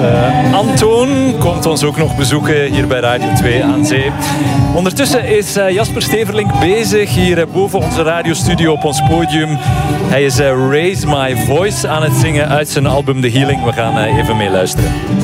Antoon komt ons ook nog bezoeken hier bij Radio 2 aan Zee. Ondertussen is Jasper Steverlink bezig hier boven onze radiostudio op ons podium. Hij is Raise My Voice aan het zingen uit zijn album The Healing. We gaan even meeluisteren.